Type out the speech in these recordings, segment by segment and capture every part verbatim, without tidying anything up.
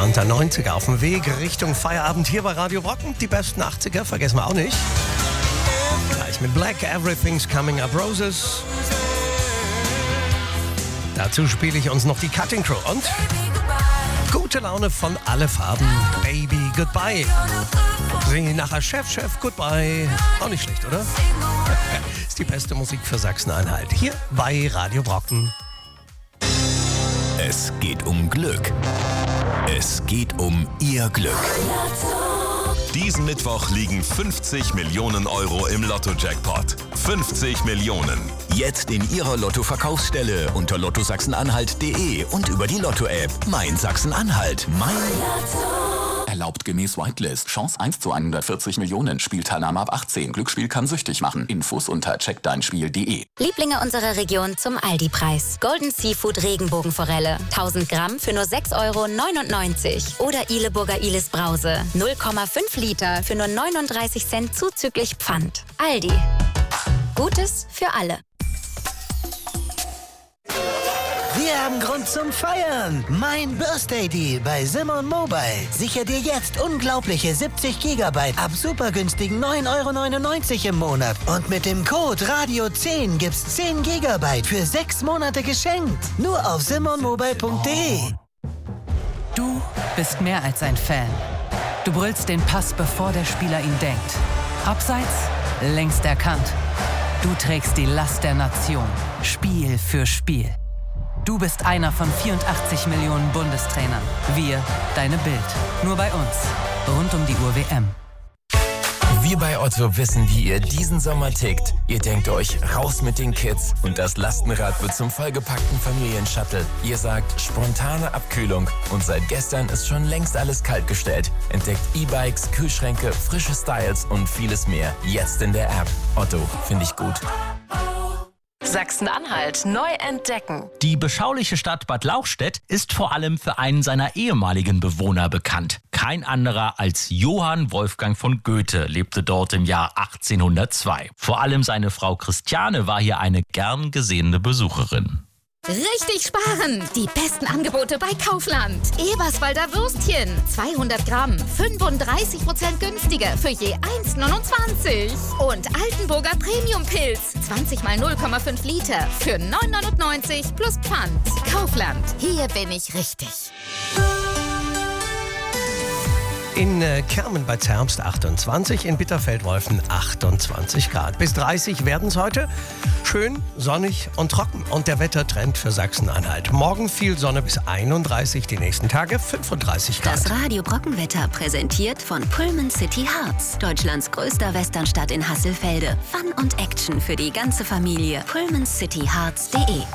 entspannter neunziger auf dem Weg Richtung Feierabend hier bei Radio Brocken. Die besten achtziger vergessen wir auch nicht. Gleich mit Black, Everything's Coming Up Roses. Dazu spiele ich uns noch die Cutting Crew und gute Laune von Alle Farben, Baby Goodbye. Singe ich nachher Chef, Chef, Goodbye. Auch nicht schlecht, oder? Ist die beste Musik für Sachsen-Anhalt. Hier bei Radio Brocken. Es geht um Glück. Es geht um Ihr Glück. Diesen Mittwoch liegen fünfzig Millionen Euro im Lotto-Jackpot. fünfzig Millionen. Jetzt in Ihrer Lotto-Verkaufsstelle unter lotto sachsen-anhalt punkt de und über die Lotto-App. Mein Sachsen-Anhalt. Mein Lotto. Erlaubt gemäß Whitelist. Chance eins zu hundertvierzig Millionen. Spielteilnahme ab achtzehn. Glücksspiel kann süchtig machen. Infos unter check dein spiel punkt de. Lieblinge unserer Region zum Aldi-Preis. Golden Seafood Regenbogenforelle. tausend Gramm für nur sechs Euro neunundneunzig. Oder Ileburger Ilis Brause. null Komma fünf Liter für nur neununddreißig Cent zuzüglich Pfand. Aldi. Gutes für alle. Wir haben Grund zum Feiern. Mein Birthday Deal bei Simon Mobile. Sicher dir jetzt unglaubliche siebzig Gigabyte ab super günstigen neun Euro neunundneunzig im Monat. Und mit dem Code Radio zehn gibt's zehn Gigabyte für sechs Monate geschenkt. Nur auf simon mobile punkt de. Du bist mehr als ein Fan. Du brüllst den Pass, bevor der Spieler ihn denkt. Abseits, längst erkannt. Du trägst die Last der Nation. Spiel für Spiel. Du bist einer von vierundachtzig Millionen Bundestrainern. Wir, deine Bild. Nur bei uns. Rund um die Uhr W M. Wir bei Otto wissen, wie ihr diesen Sommer tickt. Ihr denkt euch, raus mit den Kids und das Lastenrad wird zum vollgepackten Familienshuttle. Ihr sagt, spontane Abkühlung und seit gestern ist schon längst alles kaltgestellt. Entdeckt E-Bikes, Kühlschränke, frische Styles und vieles mehr. Jetzt in der App. Otto, finde ich gut. Sachsen-Anhalt neu entdecken. Die beschauliche Stadt Bad Lauchstädt ist vor allem für einen seiner ehemaligen Bewohner bekannt. Kein anderer als Johann Wolfgang von Goethe lebte dort im Jahr achtzehnhundertzwei. Vor allem seine Frau Christiane war hier eine gern gesehene Besucherin. Richtig sparen! Die besten Angebote bei Kaufland. Eberswalder Würstchen, zweihundert Gramm, fünfunddreißig Prozent günstiger für je eins Euro neunundzwanzig. Und Altenburger Premium-Pilz, zwanzig mal null Komma fünf Liter für neun Euro neunundneunzig plus Pfand. Kaufland, hier bin ich richtig. In äh, Kermen bei Zerbst achtundzwanzig, in Bitterfeld-Wolfen achtundzwanzig Grad. Bis dreißig werden es heute. Schön, sonnig und trocken. Und der Wettertrend für Sachsen-Anhalt. Morgen viel Sonne bis einunddreißig, die nächsten Tage fünfunddreißig Grad. Das Radio Brockenwetter präsentiert von Pullman City Hearts. Deutschlands größter Westernstadt in Hasselfelde. Fun und Action für die ganze Familie. pullman city hearts punkt de.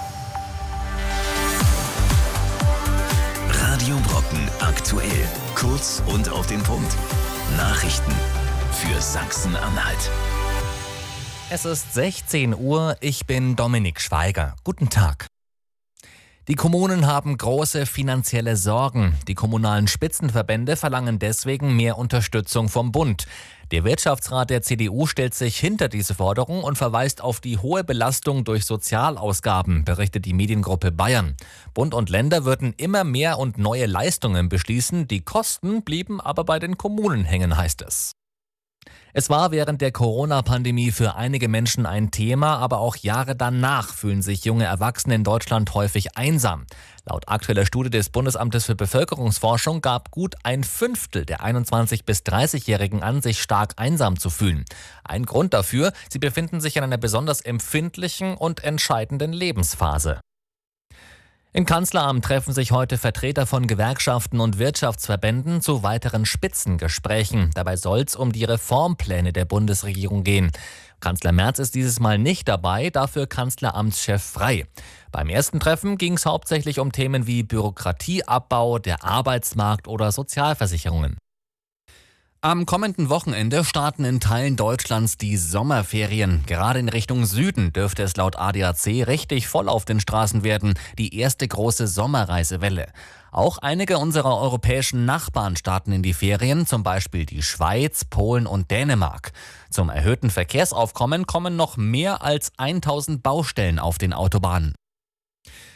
Radio Brocken aktuell. Kurz und auf den Punkt. Nachrichten für Sachsen-Anhalt. Es ist sechzehn Uhr, ich bin Dominik Schweiger. Guten Tag. Die Kommunen haben große finanzielle Sorgen. Die kommunalen Spitzenverbände verlangen deswegen mehr Unterstützung vom Bund. Der Wirtschaftsrat der C D U stellt sich hinter diese Forderung und verweist auf die hohe Belastung durch Sozialausgaben, berichtet die Mediengruppe Bayern. Bund und Länder würden immer mehr und neue Leistungen beschließen, die Kosten blieben aber bei den Kommunen hängen, heißt es. Es war während der Corona-Pandemie für einige Menschen ein Thema, aber auch Jahre danach fühlen sich junge Erwachsene in Deutschland häufig einsam. Laut aktueller Studie des Bundesamtes für Bevölkerungsforschung gab gut ein Fünftel der einundzwanzig- bis dreißigjährigen an, sich stark einsam zu fühlen. Ein Grund dafür, sie befinden sich in einer besonders empfindlichen und entscheidenden Lebensphase. Im Kanzleramt treffen sich heute Vertreter von Gewerkschaften und Wirtschaftsverbänden zu weiteren Spitzengesprächen. Dabei soll es um die Reformpläne der Bundesregierung gehen. Kanzler Merz ist dieses Mal nicht dabei, dafür Kanzleramtschef Frey. Beim ersten Treffen ging es hauptsächlich um Themen wie Bürokratieabbau, der Arbeitsmarkt oder Sozialversicherungen. Am kommenden Wochenende starten in Teilen Deutschlands die Sommerferien. Gerade in Richtung Süden dürfte es laut A D A C richtig voll auf den Straßen werden. Die erste große Sommerreisewelle. Auch einige unserer europäischen Nachbarn starten in die Ferien, zum Beispiel die Schweiz, Polen und Dänemark. Zum erhöhten Verkehrsaufkommen kommen noch mehr als tausend Baustellen auf den Autobahnen.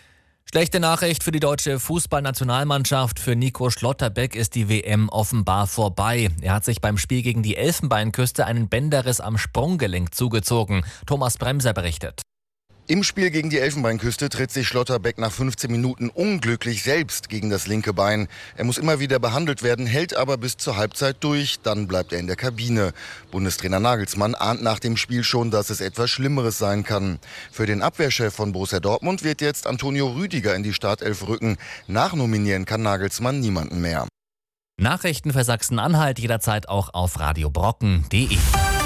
Schlechte Nachricht für die deutsche Fußballnationalmannschaft. Für Nico Schlotterbeck ist die W M offenbar vorbei. Er hat sich beim Spiel gegen die Elfenbeinküste einen Bänderriss am Sprunggelenk zugezogen. Thomas Bremser berichtet. Im Spiel gegen die Elfenbeinküste tritt sich Schlotterbeck nach fünfzehn Minuten unglücklich selbst gegen das linke Bein. Er muss immer wieder behandelt werden, hält aber bis zur Halbzeit durch. Dann bleibt er in der Kabine. Bundestrainer Nagelsmann ahnt nach dem Spiel schon, dass es etwas Schlimmeres sein kann. Für den Abwehrchef von Borussia Dortmund wird jetzt Antonio Rüdiger in die Startelf rücken. Nachnominieren kann Nagelsmann niemanden mehr. Nachrichten für Sachsen-Anhalt jederzeit auch auf radiobrocken punkt de.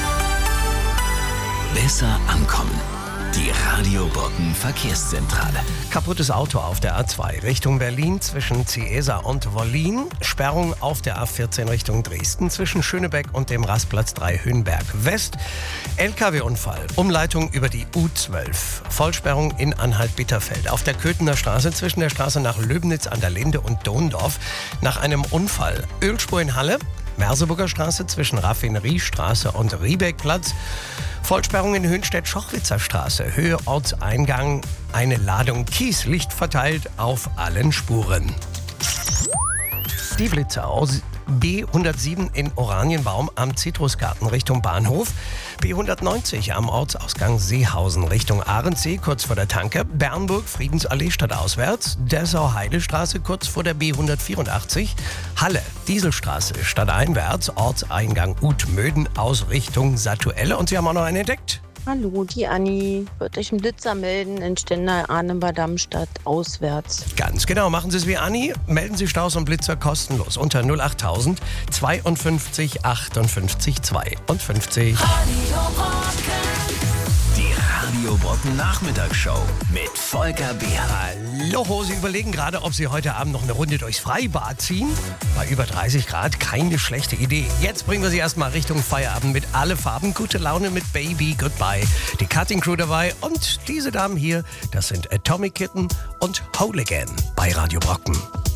Besser ankommen. Die Radio Brocken Verkehrszentrale. Kaputtes Auto auf der A zwei Richtung Berlin zwischen Ciesa und Wollin. Sperrung auf der A vierzehn Richtung Dresden zwischen Schönebeck und dem Rastplatz drei Hünberg West. L K W-Unfall. Umleitung über die U zwölf. Vollsperrung in Anhalt-Bitterfeld. Auf der Köthener Straße zwischen der Straße nach Löbnitz an der Linde und Dondorf. Nach einem Unfall. Ölspur in Halle. Merseburger Straße zwischen Raffineriestraße und Riebeckplatz. Vollsperrung in Höhnstedt-Schochwitzer Straße. Höhe Ortseingang. Eine Ladung Kies liegt verteilt auf allen Spuren. Die Blitzer aus B hundertsieben in Oranienbaum am Zitrusgarten Richtung Bahnhof. B hundertneunzig am Ortsausgang Seehausen Richtung Ahrensee kurz vor der Tanke. Bernburg Friedensallee stadtauswärts. Dessau-Heidestraße kurz vor der B hundertvierundachtzig. Halle Dieselstraße stadteinwärts. Ortseingang Utmöden aus Richtung Satuelle. Und Sie haben auch noch einen entdeckt. Hallo, die Anni. Wird euch einen Blitzer melden in Stendal-Arnhem-Bad-Darmstadt auswärts. Ganz genau, machen Sie es wie Anni. Melden Sie Staus und Blitzer kostenlos unter null achttausend zweiundfünfzig achtundfünfzig zweiundfünfzig. Die Radio Brocken Nachmittagsshow mit Volker Beer. Hallo, Sie überlegen gerade, ob Sie heute Abend noch eine Runde durchs Freibad ziehen. Bei über dreißig Grad keine schlechte Idee. Jetzt bringen wir Sie erstmal Richtung Feierabend mit alle Farben. Gute Laune mit Baby Goodbye. Die Cutting Crew dabei und diese Damen hier, das sind Atomic Kitten und Whole Again bei Radio Brocken.